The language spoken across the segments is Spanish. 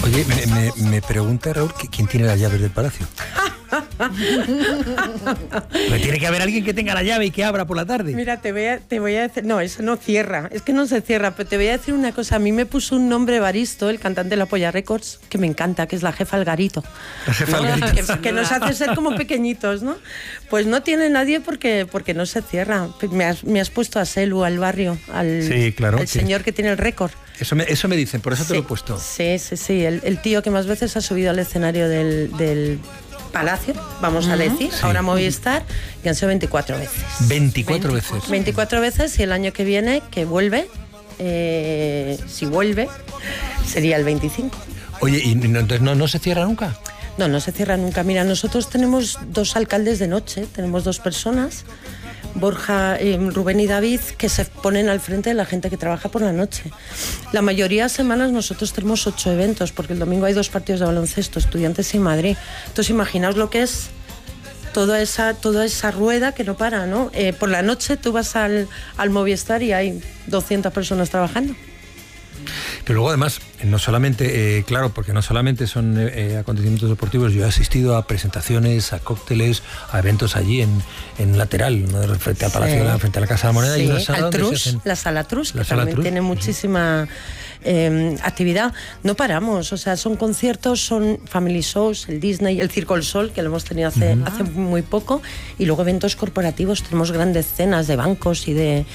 Oye, me pregunta Raúl ¿quién tiene las llaves del palacio? Pues tiene que haber alguien que tenga la llave y que abra por la tarde. Mira, te voy a decir... No, eso no cierra. Es que no se cierra, pero te voy a decir una cosa. A mí me puso un nombre Evaristo, el cantante de La Polla Records, que me encanta, que es la jefa Algarito. La jefa Algarito. Que nos hace ser como pequeñitos, ¿no? Pues no tiene nadie porque no se cierra. Me has puesto a Selu, al barrio, sí, claro, al señor que tiene el récord. Eso me dicen, por eso te lo he puesto. Sí. El tío que más veces ha subido al escenario del Palacio, vamos a decir, sí. Ahora Movistar, y han sido 24 veces. 24 veces. 24 veces, y el año que viene, que vuelve, si vuelve, sería el 25. Oye, ¿y entonces no se cierra nunca? No se cierra nunca. Mira, nosotros tenemos 2 alcaldes de noche, tenemos 2 personas, Borja, Rubén y David, que se ponen al frente de la gente que trabaja por la noche. La mayoría de semanas nosotros tenemos 8 eventos, porque el domingo hay 2 partidos de baloncesto, Estudiantes y Madrid. Entonces imaginaos lo que es toda esa rueda que no para, ¿no? Por la noche tú vas al Movistar y hay 200 personas trabajando. Pero luego además, no solamente, claro, porque no solamente son acontecimientos deportivos, yo he asistido a presentaciones, a cócteles, a eventos allí en lateral, ¿no? Frente al Palacio, sí. Frente a la Casa de la Moneda. Sí, y una sala la Sala Trus, que también tiene muchísima actividad. No paramos, o sea, son conciertos, son family shows, el Disney, el Circo del Sol, que lo hemos tenido hace muy poco, y luego eventos corporativos, tenemos grandes cenas de bancos y de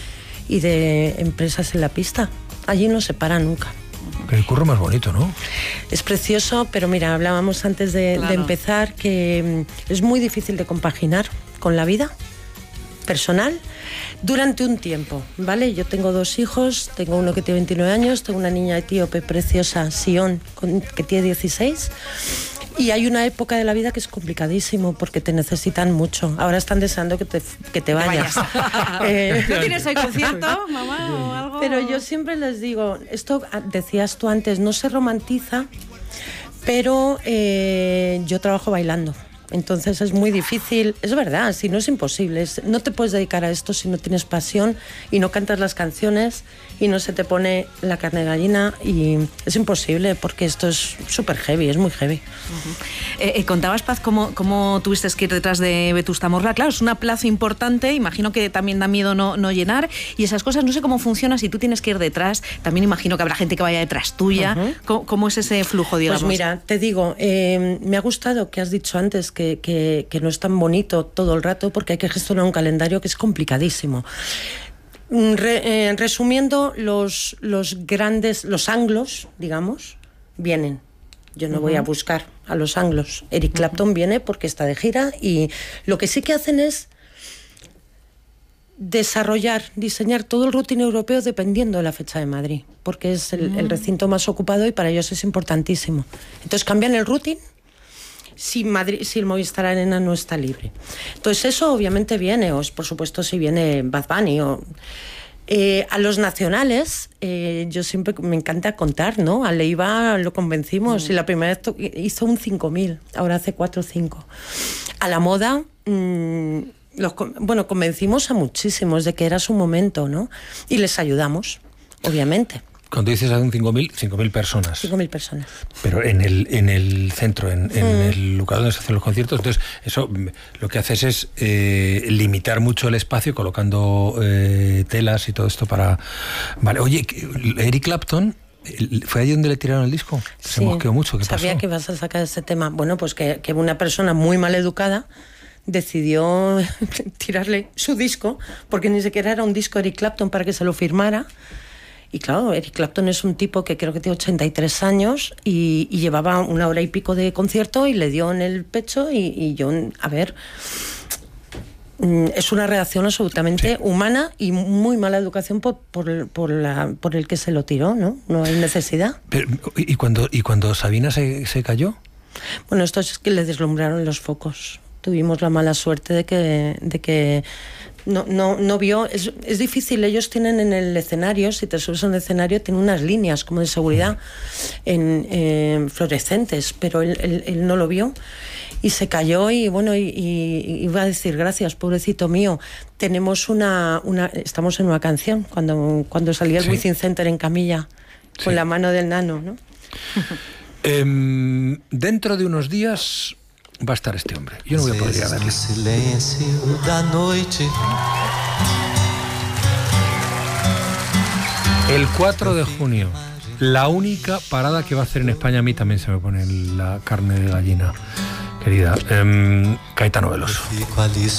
empresas en la pista. Allí no se para nunca. El curro más bonito, ¿no? Es precioso, pero mira, hablábamos antes de empezar que es muy difícil de compaginar con la vida personal durante un tiempo, ¿vale? Yo tengo 2 hijos, tengo uno que tiene 29 años, tengo una niña etíope preciosa, Sion, que tiene 16. Y hay una época de la vida que es complicadísimo porque te necesitan mucho. Ahora están deseando que te vayas. ¿No tienes hoy concierto, mamá, o algo? Pero yo siempre les digo, esto decías tú antes, no se romantiza, pero yo trabajo bailando. Entonces es muy difícil, es verdad, si no es imposible, no te puedes dedicar a esto si no tienes pasión y no cantas las canciones y no se te pone la carne de gallina, y es imposible porque esto es súper heavy, es muy heavy. Contabas, Paz, cómo tuviste que ir detrás de Vetusta Morla. Claro, es una plaza importante, imagino que también da miedo no llenar, y esas cosas, no sé cómo funciona si tú tienes que ir detrás, también imagino que habrá gente que vaya detrás tuya. ¿Cómo es ese flujo, digamos? Pues mira, te digo, me ha gustado que has dicho antes que no es tan bonito todo el rato porque hay que gestionar un calendario que es complicadísimo. Resumiendo, los grandes, los anglos, digamos, vienen. Yo no voy a buscar a los anglos. Eric Clapton viene porque está de gira, y lo que sí que hacen es diseñar todo el routing europeo dependiendo de la fecha de Madrid, porque es el recinto más ocupado y para ellos es importantísimo. Entonces cambian el routing si el Movistar Arena no está libre. Entonces eso obviamente viene, o por supuesto si viene Bad Bunny o... a los nacionales, yo siempre me encanta contar, ¿no? A Leiva lo convencimos y la primera vez hizo un 5.000, ahora hace 4 o 5. A la moda, convencimos a muchísimos de que era su momento, ¿no? Y les ayudamos, obviamente. Cuando dices a un 5.000 personas. 5.000 personas. Pero en el centro, en el lugar donde se hacen los conciertos, entonces eso lo que haces es limitar mucho el espacio colocando telas y todo esto para... Vale, oye, Eric Clapton, ¿fue allí donde le tiraron el disco? Se mosqueó mucho, ¿qué pasó? Sabía que ibas a sacar ese tema. Bueno, pues que una persona muy mal educada decidió tirarle su disco, porque ni siquiera era un disco de Eric Clapton para que se lo firmara. Y claro, Eric Clapton es un tipo que creo que tiene 83 años y llevaba 1 hora y pico de concierto y le dio en el pecho y yo, a ver, es una reacción absolutamente humana y muy mala educación por el que se lo tiró, ¿no? No hay necesidad. Pero, ¿y cuando Sabina se cayó? Bueno, esto es que le deslumbraron los focos. Tuvimos la mala suerte de que no vio. Es difícil, ellos tienen en el escenario, si te subes a un escenario, tienen unas líneas como de seguridad en fluorescentes, pero él no lo vio y se cayó y bueno, y iba a decir gracias, pobrecito mío. Tenemos estamos en una canción cuando salía el Wizzing Center en camilla con la mano del nano, ¿no? Dentro de unos días va a estar este hombre. Yo no voy a poder ir a verle. El 4 de junio, la única parada que va a hacer en España, a mí también se me pone la carne de gallina, querida, Caetano Veloso.